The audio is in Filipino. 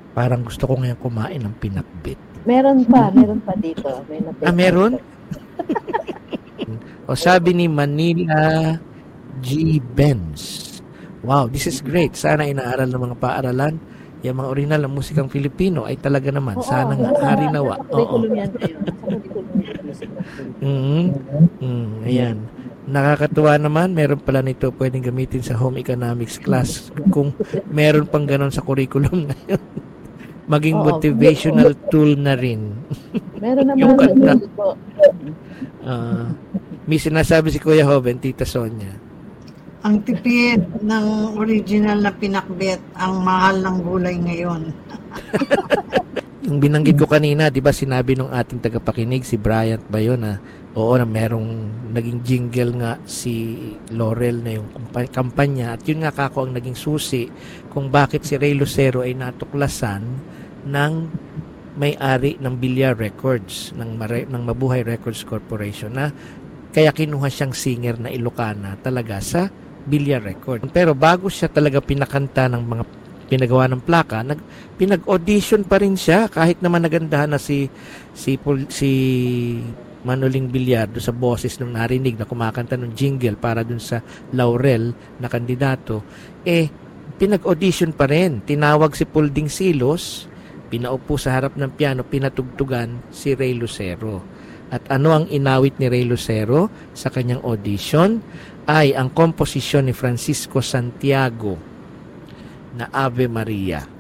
Parang gusto ko ngayon kumain ng pinakbet. Meron pa dito. Meron? O sabi ni Manila G. Benz. Wow, this is great. Sana inaaral ng mga paaralan yung mga original ng musikang Filipino ay talaga naman. Sana nga, harinawa. Oo. Ayan. Nakakatuwa naman, meron pala nito pwedeng gamitin sa home economics class kung meron pang ganon sa curriculum ngayon. Maging motivational tool na rin. Meron naman. Yung kanta. May sinasabi si Kuya Hoven, Tita Sonia. Ang tipid ng original na pinakbet, ang mahal ng gulay ngayon. Yung binanggit ko kanina, di ba sinabi nung ating tagapakinig, si Bryant ba yun, na oo, na merong naging jingle nga si Laurel na yung kampanya, at yun nga kako ang naging susi kung bakit si Ray Lucero ay natuklasan ng may-ari ng Villar Records, ng Mabuhay Records Corporation, na kaya kinuha siyang singer na Ilocana talaga sa Villar Record. Pero bago siya talaga pinakanta ng mga pinagawa ng plaka, pinag-audition pa rin siya kahit naman nagandahan na si Manoling Villar sa boses nung narinig na kumakanta ng jingle para dun sa Laurel na kandidato. Pinag-audition pa rin. Tinawag si Pulding Silos, pinaupo sa harap ng piano, pinatugtugan si Ray Lucero. At ano ang inawit ni Ray Lucero sa kanyang audition? Ay ang komposisyon ni Francisco Santiago na Ave Maria.